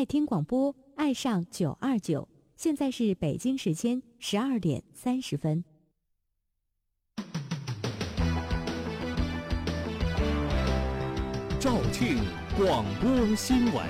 爱听广播，爱上929。现在是北京时间12点30分。 肇庆广播新闻。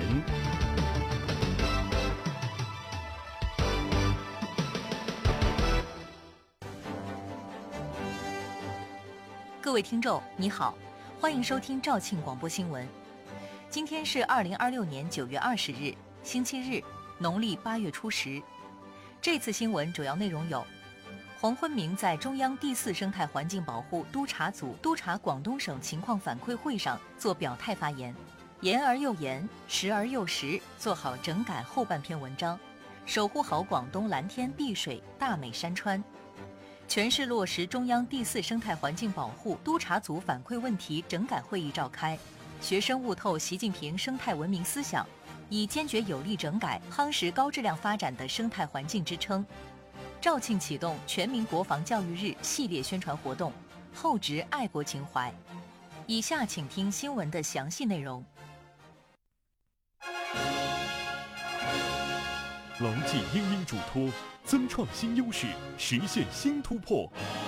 各位听众，你好，欢迎收听肇庆广播新闻。今天是2026年9月20日，星期日，农历8月初10。这次新闻主要内容有：黄坤明在中央第4生态环境保护督察组督察广东省情况反馈会上做表态发言，言而又言，实而又实，做好整改后半篇文章，守护好广东蓝天碧水、大美山川。全市落实中央第4生态环境保护督察组反馈问题整改会议召开，学生悟透习近平生态文明思想，以坚决有力整改、夯实高质量发展的生态环境支撑。肇庆启动全民国防教育日系列宣传活动，厚植爱国情怀。以下请听新闻的详细内容。 牢记因应嘱托，增创新优势，实现新突破。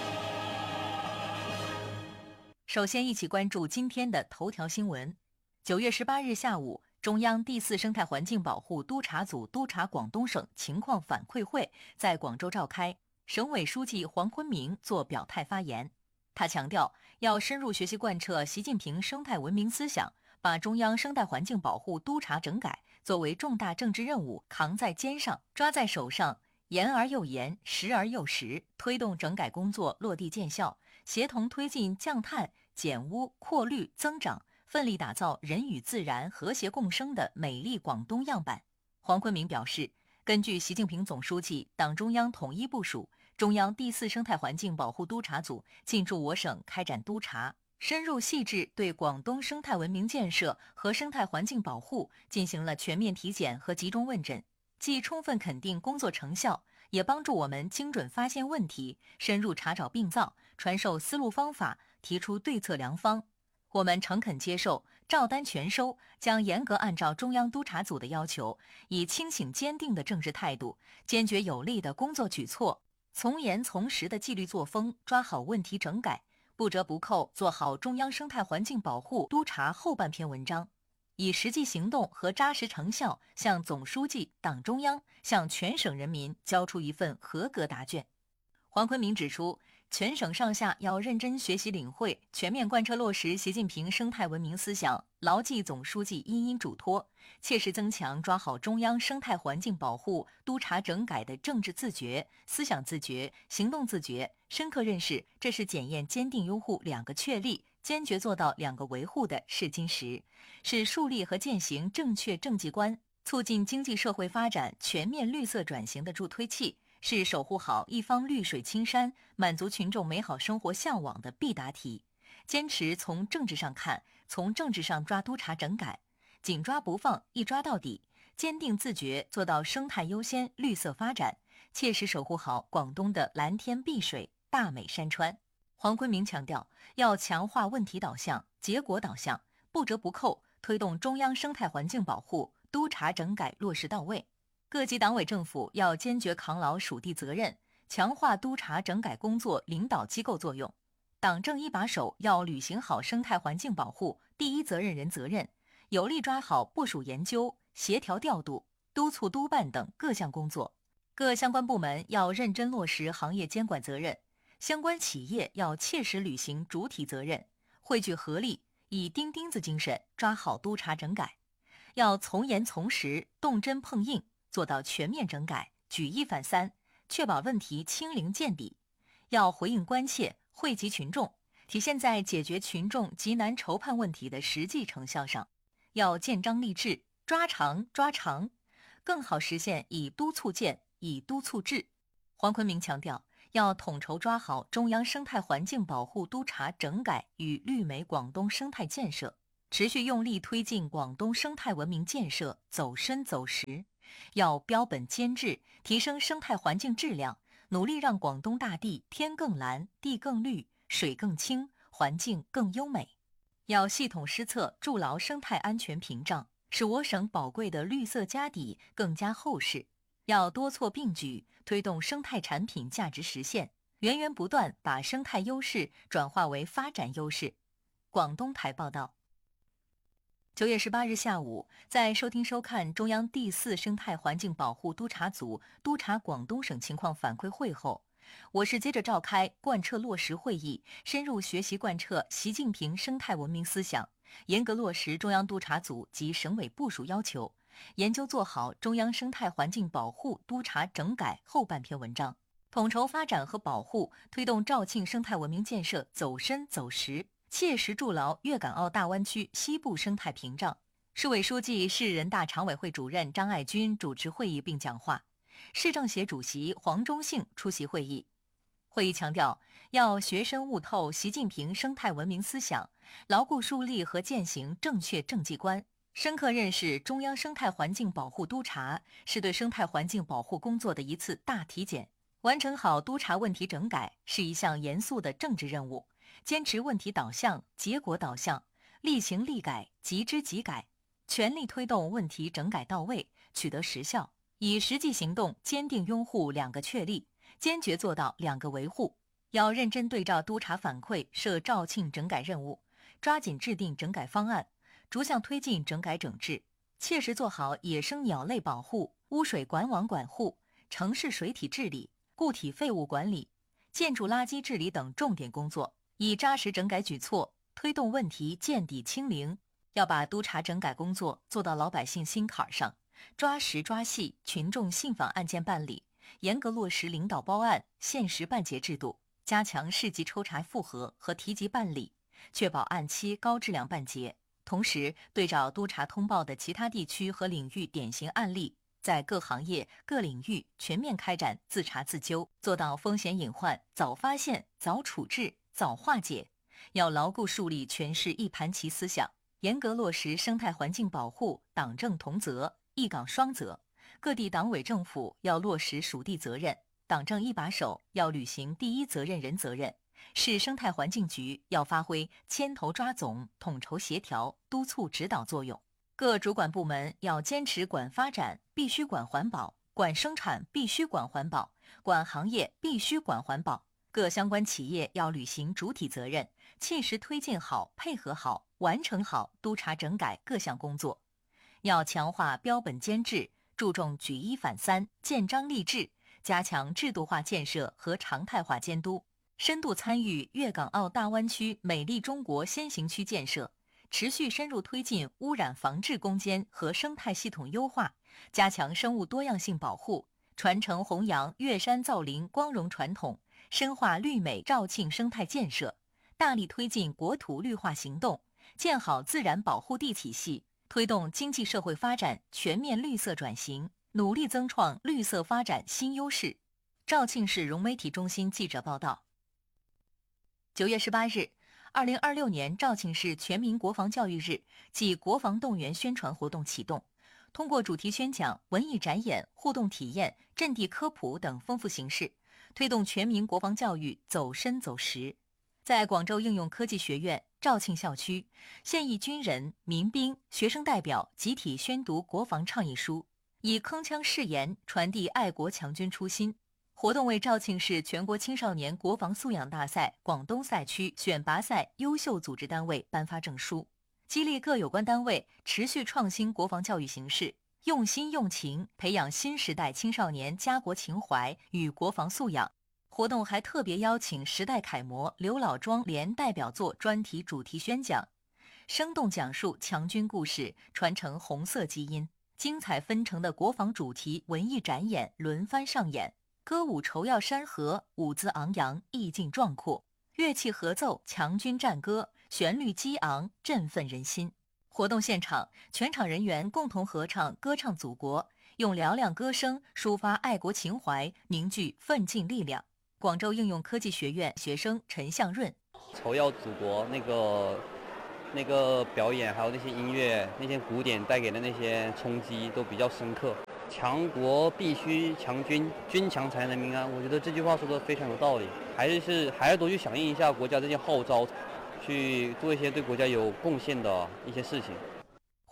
首先一起关注今天的头条新闻。9月18日下午，中央第4生态环境保护督察组督察广东省情况反馈会在广州召开，省委书记黄坤明作表态发言。他强调，要深入学习贯彻习近平生态文明思想，把中央生态环境保护督察整改作为重大政治任务扛在肩上，抓在手上，言而又言，实而又实，推动整改工作落地见效，协同推进降碳、减污、扩绿、增长，奋力打造人与自然和谐共生的美丽广东样板。黄坤明表示，根据习近平总书记、党中央统一部署，中央第4生态环境保护督察组进驻我省开展督查，深入细致对广东生态文明建设和生态环境保护进行了全面体检和集中问诊，既充分肯定工作成效，也帮助我们精准发现问题，深入查找病灶，传授思路方法，提出对策良方。我们诚恳接受，照单全收，将严格按照中央督察组的要求，以清醒坚定的政治态度，坚决有力的工作举措，从严从实的纪律作风，抓好问题整改，不折不扣做好中央生态环境保护督察后半篇文章，以实际行动和扎实成效向总书记、党中央、向全省人民交出一份合格答卷。黄坤明指出，全省上下要认真学习领会，全面贯彻落实习近平生态文明思想，牢记总书记因应嘱托，切实增强抓好中央生态环境保护督察整改的政治自觉、思想自觉、行动自觉，深刻认识这是检验坚定拥护2个确立、坚决做到2个维护的试金石，是树立和践行正确政绩观，促进经济社会发展全面绿色转型的助推器，是守护好一方绿水青山、满足群众美好生活向往的必答题。坚持从政治上看，从政治上抓督察整改，紧抓不放，一抓到底，坚定自觉做到生态优先、绿色发展，切实守护好广东的蓝天碧水、大美山川。黄坤明强调，要强化问题导向、结果导向，不折不扣推动中央生态环境保护督察整改落实到位。各级党委政府要坚决扛牢属地责任，强化督查整改工作领导机构作用。党政一把手要履行好生态环境保护第一责任人责任，有力抓好部署研究、协调调度、督促督办等各项工作。各相关部门要认真落实行业监管责任，相关企业要切实履行主体责任，汇聚合力，以钉钉子精神抓好督查整改。要从严从实、动真碰硬，做到全面整改、举一反三，确保问题清零见底。要回应关切，惠及群众，体现在解决群众急难愁盼问题的实际成效上。要建章立制，抓长抓长，更好实现以督促建、以督促治。黄坤明强调，要统筹抓好中央生态环境保护督查整改与绿美广东生态建设，持续用力推进广东生态文明建设走深走实。要标本兼治，提升生态环境质量，努力让广东大地天更蓝、地更绿、水更清、环境更优美。要系统施策筑牢生态安全屏障， 使我省宝贵的绿色家底更加厚实。要多措并举，推动生态产品价值实现，源源不断把生态优势转化为发展优势。广东台报道。9月18日下午，在收听收看中央第4生态环境保护督察组督察广东省情况反馈会后，我市接着召开贯彻落实会议，深入学习贯彻习近平生态文明思想，严格落实中央督察组及省委部署要求，研究做好中央生态环境保护督察整改后半篇文章，统筹发展和保护，推动肇庆生态文明建设走深走实，切实筑牢粤港澳大湾区西部生态屏障。市委书记、市人大常委会主任张爱军主持会议并讲话，市政协主席黄忠信出席会议。会议强调，要学深悟透习近平生态文明思想，牢固树立和践行正确政绩观，深刻认识中央生态环境保护督察是对生态环境保护工作的一次大体检。完成好督察问题整改是一项严肃的政治任务，坚持问题导向、结果导向，立行立改，即知即改，全力推动问题整改到位，取得实效，以实际行动坚定拥护2个确立，坚决做到2个维护。要认真对照督察反馈设肇庆整改任务，抓紧制定整改方案，逐项推进整改整治，切实做好野生鸟类保护、污水管网管护、城市水体治理、固体废物管理、建筑垃圾治理等重点工作，以扎实整改举措，推动问题见底清零。要把督察整改工作做到老百姓心坎上，抓实抓细群众信访案件办理，严格落实领导包案、限时办结制度，加强市级抽查复核和提级办理，确保按期高质量办结。同时，对照督察通报的其他地区和领域典型案例，在各行业、各领域全面开展自查自纠，做到风险隐患早发现、早处置、早化解。要牢固树立全市一盘棋思想，严格落实生态环境保护党政同责、一岗双责。各地党委政府要落实属地责任，党政一把手要履行第一责任人责任。市生态环境局要发挥牵头抓总、统筹协调、督促指导作用。各主管部门要坚持管发展必须管环保，管生产必须管环保，管行业必须管环保。各相关企业要履行主体责任，切实推进好、配合好、完成好督察整改各项工作。要强化标本监制，注重举一反三、建章立制，加强制度化建设和常态化监督，深度参与粤港澳大湾区美丽中国先行区建设，持续深入推进污染防治攻坚和生态系统优化，加强生物多样性保护，传承弘扬粤山造林光荣传统，深化绿美肇庆生态建设，大力推进国土绿化行动，建好自然保护地体系，推动经济社会发展全面绿色转型，努力增创绿色发展新优势。肇庆市融媒体中心记者报道。9月18日，2026年肇庆市全民国防教育日暨国防动员宣传活动启动，通过主题宣讲、文艺展演、互动体验、阵地科普等丰富形式，推动全民国防教育走深走实。在广州应用科技学院肇庆校区，现役军人、民兵、学生代表集体宣读国防倡议书，以铿锵誓言传递爱国强军初心。活动为肇庆市全国青少年国防素养大赛广东赛区选拔赛优秀组织单位颁发证书，激励各有关单位持续创新国防教育形式，用心用情培养新时代青少年家国情怀与国防素养。活动还特别邀请时代楷模刘老庄联代表作专题主题宣讲，生动讲述强军故事，传承红色基因。精彩纷呈的国防主题文艺展演轮番上演，歌舞绸耀山河，舞姿昂扬，意境壮阔；乐器合奏强军战歌，旋律激昂，振奋人心。活动现场，全场人员共同合唱歌唱祖国，用嘹亮歌声抒发爱国情怀，凝聚奋进力量。广州应用科技学院学生陈向润： 筹耀祖国那个表演，还有那些音乐，那些鼓点带给的那些冲击都比较深刻。强国必须强军，军强才能民安。我觉得这句话说的非常有道理，还要多去响应一下国家这些号召，去做一些对国家有贡献的一些事情。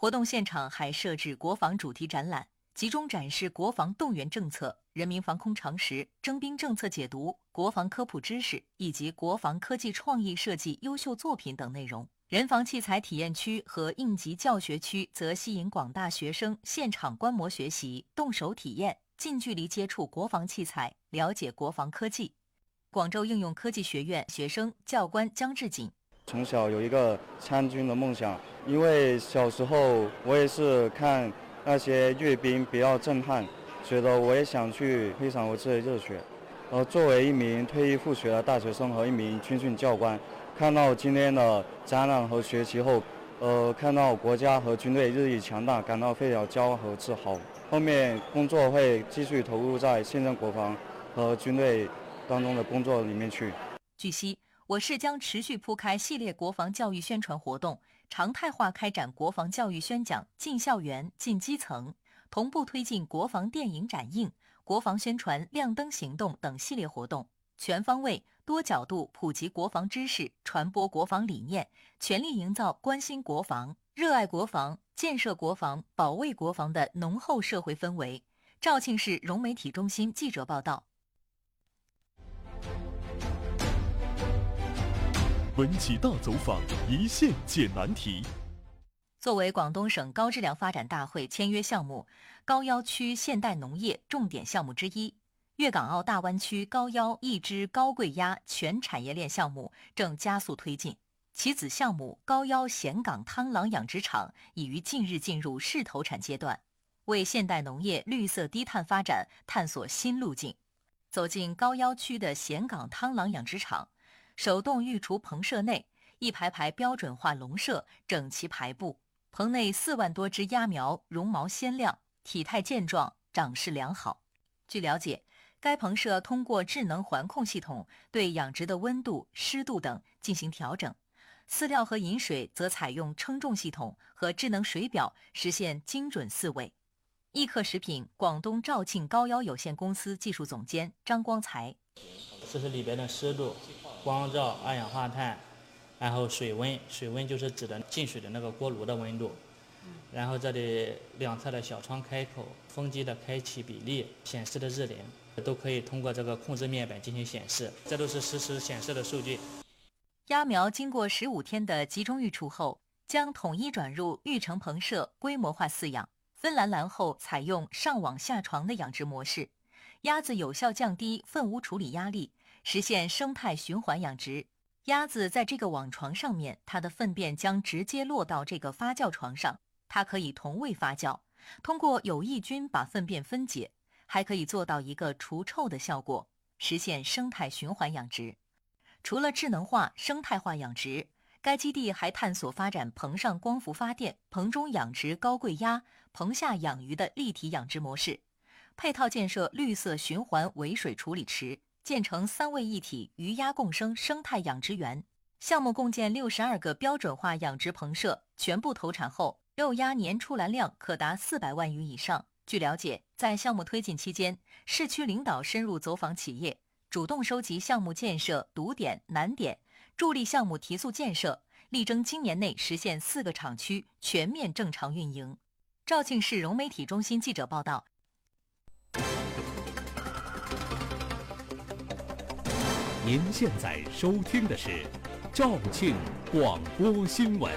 活动现场还设置国防主题展览，集中展示国防动员政策、人民防空常识、征兵政策解读、国防科普知识以及国防科技创意设计优秀作品等内容。人防器材体验区和应急教学区则吸引广大学生现场观摩学习、动手体验、近距离接触国防器材，了解国防科技。广州应用科技学院学生教官姜志锦： 从小有一个参军的梦想，因为小时候我也是看那些阅兵比较震撼，觉得我也想去培养我自己的热血。作为一名退役复学的大学生和一名军训教官，看到今天的展览和学习后，看到国家和军队日益强大，感到非常骄傲和自豪。后面工作会继续投入在现任国防和军队当中的工作里面去。 据悉，我市将持续铺开系列国防教育宣传活动，常态化开展国防教育宣讲进校园、进基层，同步推进国防电影展映、国防宣传亮灯行动等系列活动，全方位、多角度普及国防知识，传播国防理念，全力营造关心国防、热爱国防、建设国防、保卫国防的浓厚社会氛围。肇庆市融媒体中心记者报道。 文企大走访，一线解难题。 作为广东省高质量发展大会签约项目，高要区现代农业重点项目之一，粤港澳大湾区高要抑制高贵鸭全产业链项目正加速推进。其子项目高要咸港汤郎养殖场已于近日进入试投产阶段，为现代农业绿色低碳发展探索新路径。走进高要区的咸港汤郎养殖场，手动育雏棚舍内，一排排标准化笼舍整齐排布，棚内4万多只鸭苗绒毛鲜亮，体态健壮，长势良好。据了解，该棚舍通过智能环控系统对养殖的温度、湿度等进行调整，饲料和饮水则采用称重系统和智能水表实现精准饲喂。益克食品广东肇庆高要有限公司技术总监张光才： 这是里边的湿度、光照、二氧化碳，然后水温，水温就是指的进水的那个锅炉的温度。然后这里两侧的小窗开口、风机的开启比例、显示的日龄，都可以通过这个控制面板进行显示，这都是实时显示的数据。 鸭苗经过15天的集中育雏后，将统一转入育成棚舍规模化饲养，分栏栏后采用上网下床的养殖模式，鸭子有效降低粪污处理压力，实现生态循环养殖。鸭子在这个网床上面，它的粪便将直接落到这个发酵床上，它可以同位发酵，通过有益菌把粪便分解，还可以做到一个除臭的效果，实现生态循环养殖。除了智能化、生态化养殖，该基地还探索发展棚上光伏发电、棚中养殖高贵鸭、棚下养鱼的立体养殖模式，配套建设绿色循环尾水处理池，建成3位一体鱼鸭共生生态养殖园。项目共建62个标准化养殖棚舍，全部投产后，肉鸭年出栏量可达400万余以上。据了解，在项目推进期间，市区领导深入走访企业，主动收集项目建设堵点、难点，助力项目提速建设，力争今年内实现4个厂区全面正常运营。肇庆市融媒体中心记者报道。 您现在收听的是肇庆广播新闻。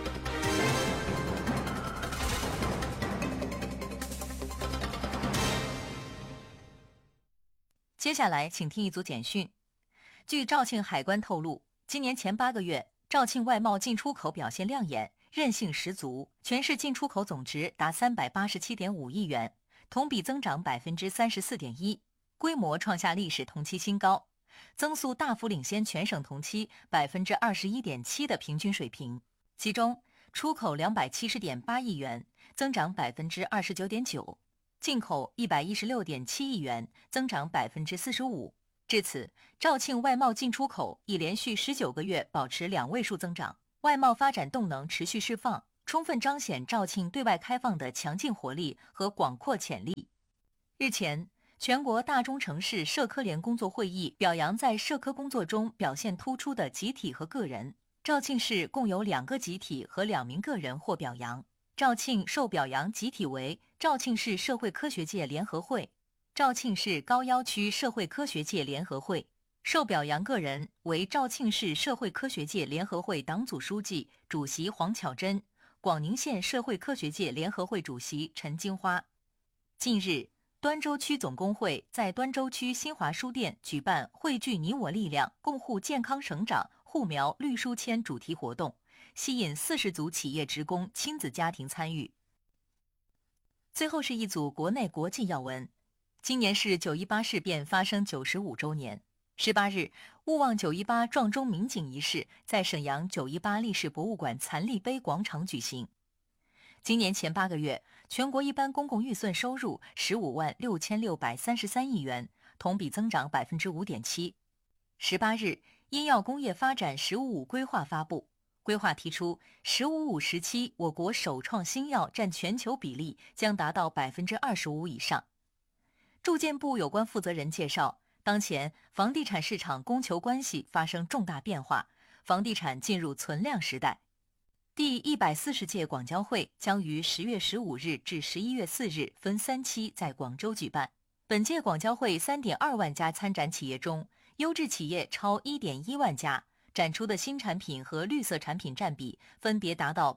接下来请听一组简讯。据肇庆海关透露，今年前8个月，肇庆外贸进出口表现亮眼，韧性十足，全市进出口总值达387.5亿元，同比增长34.1%，规模创下历史同期新高，增速大幅领先全省同期21.7%的平均水平。其中，出口270.8亿元，增长29.9%。进口116.7亿元，增长45%。至此，肇庆外贸进出口已连续19个月保持2位数增长，外贸发展动能持续释放，充分彰显肇庆对外开放的强劲活力和广阔潜力。日前，全国大中城市社科联工作会议表扬在社科工作中表现突出的集体和个人，肇庆市共有2个集体和2名个人获表扬。 肇庆受表扬集体为肇庆市社会科学界联合会、肇庆市高要区社会科学界联合会。受表扬个人为肇庆市社会科学界联合会党组书记、主席黄巧珍，广宁县社会科学界联合会主席陈金花。近日，端州区总工会在端州区新华书店举办汇聚你我力量，共护健康成长护苗绿书签主题活动，吸引40组企业职工亲子家庭参与。最后是一组国内国际要闻。今年是9·18事变发生95周年。18日，勿忘9·18撞钟鸣警仪式在沈阳9·18历史博物馆残立碑广场举行。今年前8个月，全国一般公共预算收入15.6633亿元，同比增长5.7%。18日，医药工业发展“十五五”规划发布，规划提出“十五五”时期我国首创新药占全球比例将达到25%以上。住建部有关负责人介绍，当前房地产市场供求关系发生重大变化，房地产进入存量时代。第140届广交会将于10月15日至11月4日分3期在广州举办。本届广交会3.2万家参展企业中，优质企业超1.1万家，展出的新产品和绿色产品占比分别达到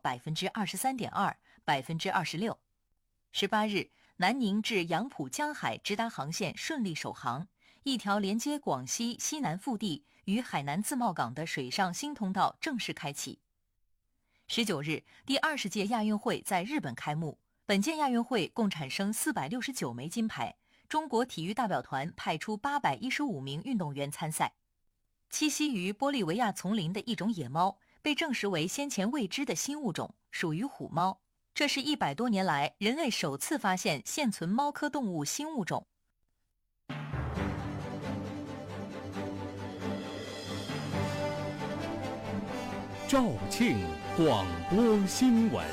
23.2%、26%。18日，南宁至杨浦江海直达航线顺利首航，一条连接广西西南腹地与海南自贸港的水上新通道正式开启。19日，第20届亚运会在日本开幕。本届亚运会共产生469枚金牌，中国体育代表团派出815名运动员参赛。栖息于玻利维亚丛林的一种野猫，被证实为先前未知的新物种，属于虎猫。这是100多年来人类首次发现现存猫科动物新物种。 肇庆广播新闻。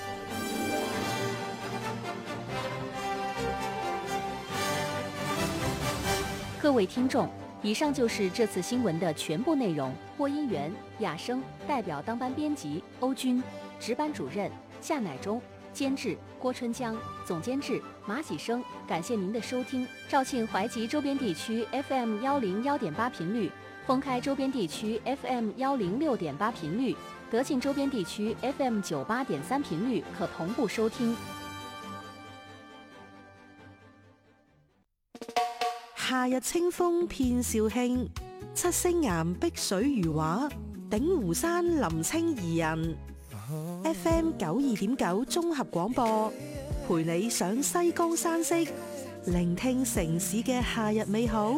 各位听众，以上就是这次新闻的全部内容。播音员亚生，代表当班编辑欧军，值班主任夏乃忠，监制郭春江，总监制马喜生。感谢您的收听。肇庆怀集周边地区 FM 101.8频率，封开周边地区 FM 106.8频率，德庆周边地区 FM 98.3频率可同步收听。 夏日清風遍肇慶，七星岩碧水如畫，鼎湖山林清怡人。FM 92.9綜合廣播，陪你上西江山色，聆聽城市嘅夏日美好。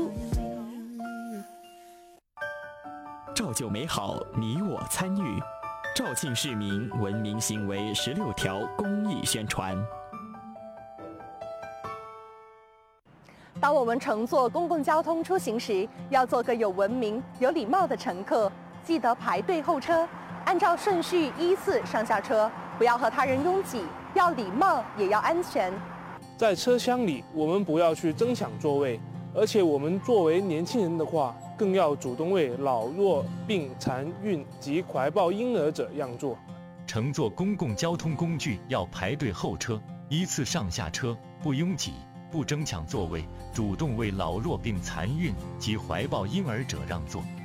造就美好，你我參與。肇慶市民文明行為16條公益宣傳。 当我们乘坐公共交通出行时，要做个有文明、有礼貌的乘客，记得排队候车，按照顺序依次上下车，不要和他人拥挤，要礼貌也要安全。 在车厢里，我们不要去争抢座位，而且我们作为年轻人的话，更要主动为老弱病残孕及怀抱婴儿者让座。 乘坐公共交通工具要排队候车，依次上下车，不拥挤，不争抢座位，主动为老弱病残孕及怀抱婴儿者让座。